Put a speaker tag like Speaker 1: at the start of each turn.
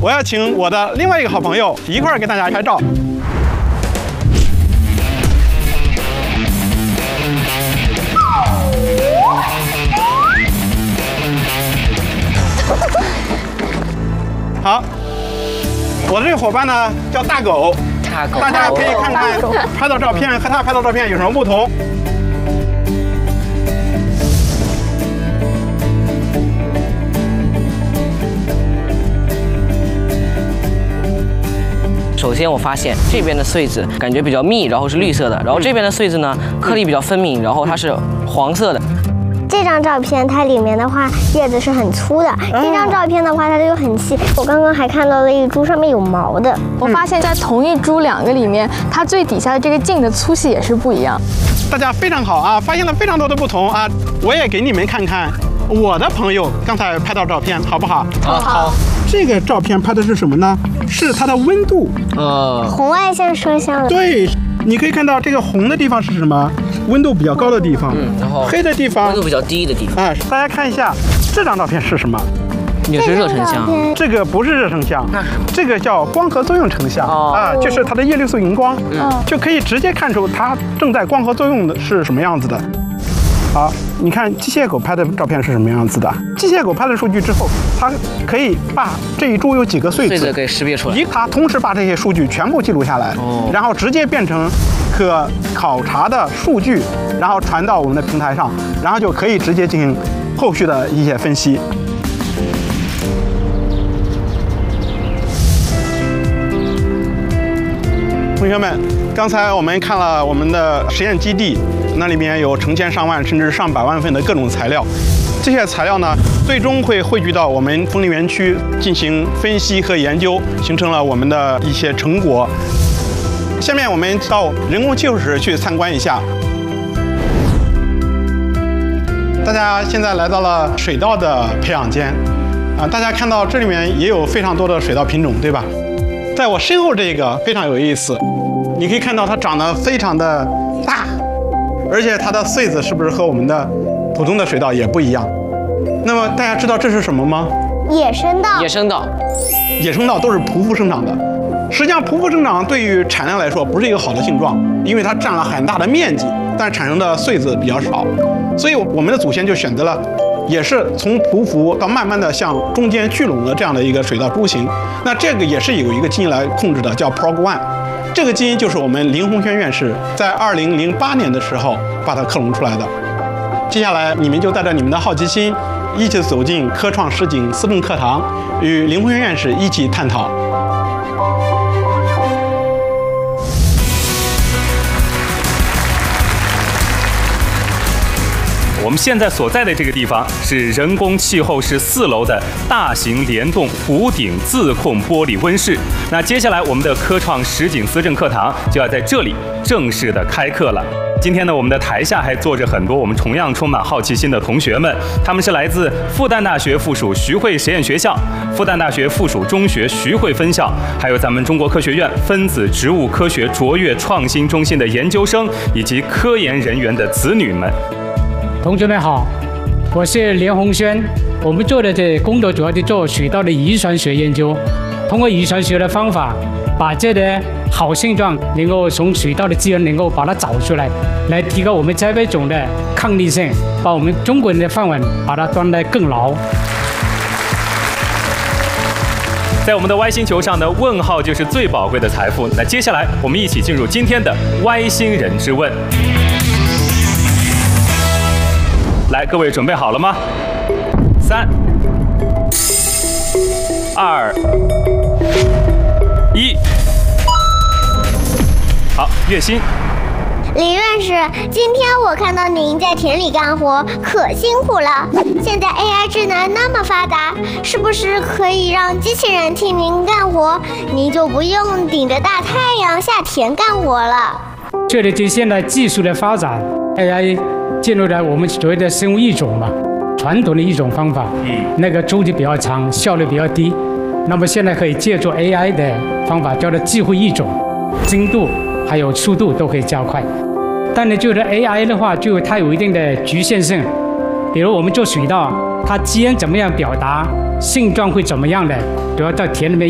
Speaker 1: 我要请我的另外一个好朋友一块儿给大家拍照。好，我的这个伙伴呢叫大狗，大家可以看看拍到照片和他拍到照片有什么不同。
Speaker 2: 首先我发现这边的穗子感觉比较密，然后是绿色的，然后这边的穗子呢颗粒比较分明，然后它是黄色的。
Speaker 3: 这张照片它里面的话叶子是很粗的，这张照片的话它就很细。我刚刚还看到了一株上面有毛的。
Speaker 4: 我发现在同一株两个里面，它最底下的这个茎的粗细也是不一样。
Speaker 1: 大家非常好啊，发现了非常多的不同啊！我也给你们看看我的朋友刚才拍到照片，好不好？
Speaker 2: 好。
Speaker 1: 这个照片拍的是什么呢？是它的温度。
Speaker 3: 红外线摄像的。
Speaker 1: 对，你可以看到这个红的地方是什么？温度比较高的地方。
Speaker 2: 然后
Speaker 1: 黑的地方
Speaker 2: 温度比较低的地方。
Speaker 1: 大家看一下这张照片是什么？
Speaker 2: 也是热成像。
Speaker 1: 这个不是热成像，这个叫光合作用成像就是它的叶绿素荧光，就可以直接看出它正在光合作用的是什么样子的。好，你看机械狗拍的照片是什么样子的？机械狗拍了数据之后，它可以把这一株有几个穗子
Speaker 2: 给识别出来，
Speaker 1: 它同时把这些数据全部记录下来，然后直接变成可考察的数据，然后传到我们的平台上，然后就可以直接进行后续的一些分析。同学们，刚才我们看了我们的实验基地，那里面有成千上万甚至上百万份的各种材料。这些材料呢，最终会汇聚到我们枫林园区进行分析和研究，形成了我们的一些成果。下面我们到人工技术室去参观一下。大家现在来到了水稻的培养间，大家看到这里面也有非常多的水稻品种，对吧？在我身后这个非常有意思，你可以看到它长得非常的大，而且它的穗子是不是和我们的普通的水稻也不一样？那么大家知道这是什么吗？
Speaker 3: 野生稻。
Speaker 2: 野生稻。
Speaker 1: 野生稻都是匍匐生长的。实际上，匍匐生长对于产量来说不是一个好的性状，因为它占了很大的面积，但产生的穗子比较少，所以我们的祖先就选择了。也是从匍匐到慢慢的向中间聚拢的这样的一个水稻株型，那这个也是有一个基因来控制的，叫 PROG1。这个基因就是我们林鸿轩院士在2008年的时候把它克隆出来的。接下来你们就带着你们的好奇心，一起走进科创实景思政课堂，与林鸿轩院士一起探讨。
Speaker 5: 我们现在所在的这个地方是人工气候室4楼的大型联动弧顶自控玻璃温室。那接下来我们的科创实景思政课堂就要在这里正式的开课了。今天呢，我们的台下还坐着很多我们同样充满好奇心的同学们，他们是来自复旦大学附属徐汇实验学校、复旦大学附属中学徐汇分校，还有咱们中国科学院分子植物科学卓越创新中心的研究生以及科研人员的子女们。
Speaker 6: 同学们好，我是连鸿轩。我们做的这工作主要是做水稻的遗传学研究，通过遗传学的方法，把这的好性状能够从水稻的基因能够把它找出来，来提高我们栽培种的抗逆性，把我们中国人的饭碗把它端得更牢。
Speaker 5: 在我们的 Y 星球上呢，问号就是最宝贵的财富。那接下来我们一起进入今天的 Y 星人之问。来，各位准备好了吗？3、2、1，好，月薪。
Speaker 3: 林院士，今天我看到您在田里干活，可辛苦了。现在 AI 智能那么发达，是不是可以让机器人替您干活，您就不用顶着大太阳下田干活了？
Speaker 6: 这里就现在技术的发展 ，AI 进入了我们所谓的生物育种嘛，传统的一种方法，那个周期比较长，效率比较低。那么现在可以借助 AI 的方法，叫做智慧育种，精度还有速度都可以加快。但呢，就是 AI 的话，就它有一定的局限性。比如我们做水稻，它基因怎么样表达，性状会怎么样的，都要到田里面